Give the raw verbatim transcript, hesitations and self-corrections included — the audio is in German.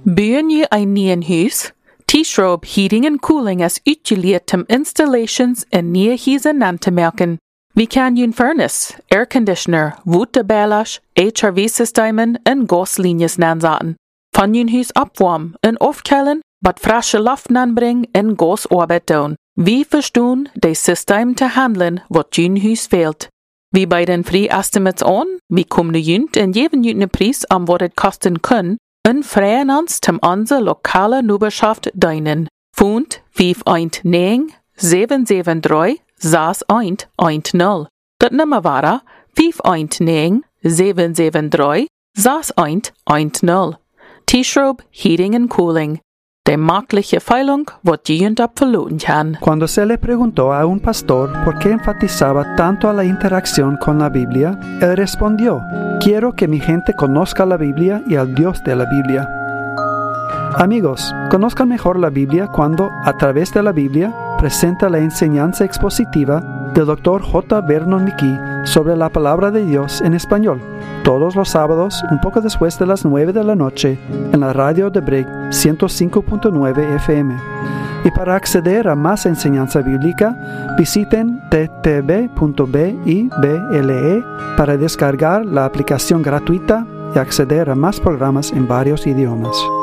Bygger je een nieuw huis? T-Schrob Heating and Cooling is uitgeleerd om installations in nieuwe huizen aan te maken. Vi kan je een furnace, airconditioner, waterballast, H R V-systemen en gaslinjes aanzetten. Van je huis opwarmen en afkoelen, wat frisse lucht aanbrengen en gasarbeid doen. Vi verstaan de systeem te handelen wat je huis fehlt. Vi bieden free estimates aan, vi komen junt en geven junt een prijs om wat het kosten kan, en vragen ons om onze lokale Nuberschaft dienen. Fund vijf een negen zeven zeven drie zes een een nul. Dat nummer waren vijf een negen zeven zeven drie zes een een nul. T-Schrob Heating and Cooling. De makkelijke feilung wat je op verloren kan. Cuando se le preguntó a un pastor por qué enfatizaba tanto a la interacción con la Biblia, él respondió: quiero que mi gente conozca la Biblia y al Dios de la Biblia. Amigos, conozcan mejor la Biblia cuando, a través de la Biblia, presenta la enseñanza expositiva del doctor J. Vernon McGee sobre la palabra de Dios en español, todos los sábados, un poco después de las nueve de la noche, en la radio de Brig ciento cinco punto nueve F M. Y para acceder a más enseñanza bíblica, visiten t t b punto bible para descargar la aplicación gratuita y acceder a más programas en varios idiomas.